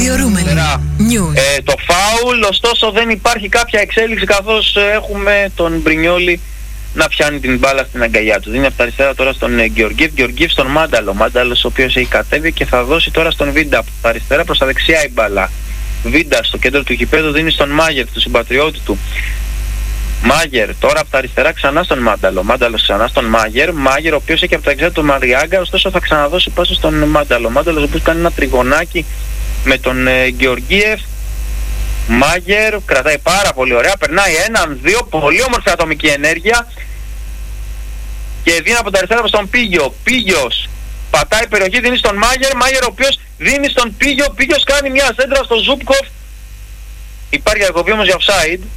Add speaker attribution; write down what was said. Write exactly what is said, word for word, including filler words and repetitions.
Speaker 1: Τηλεορούμενη.
Speaker 2: Ε, το φάουλ, ωστόσο δεν υπάρχει κάποια εξέλιξη, καθώς ε, έχουμε τον Μπρινιόλι να πιάνει την μπάλα στην αγκαλιά του. Δίνει από τα αριστερά τώρα στον ε, Γεωργίευ, Γεωργίευ στον Μάνταλο. Μάνταλος ο οποίος έχει κατέβει και θα δώσει τώρα στον Βίντα από τα αριστερά προς τα δεξιά η μπάλα. Βίντα στο κέντρο του γηπέδου δίνει στον Μάγερ, του συμπατριώτη του. Μάγερ τώρα από τα αριστερά ξανά στον Μάνταλο. Μάνταλος ξανά στον Μάγερ. Μάγερ ο οποίος έχει από τα δεξιά του Μαριάγκα, ωστόσο θα ξαναδώσει πάσο στον Μάνταλο. Μάνταλος ο οποίος κάνει ένα τριγωνάκι με τον ε, Γεωργίευ. Μάγερ κρατάει πάρα πολύ ωραία, περνάει έναν, δύο, πολύ όμορφη ατομική ενέργεια και δίνει από τα αριστερά προς τον Πίγιο. Πίγιος πατάει περιοχή, δίνει στον Μάγερ. Μάγερ ο οποίος δίνει στον Πίγιο. Πίγιος κάνει μια σέντρα στο Ζούπκοφ. Υπάρχει διακοπή όμως για offside.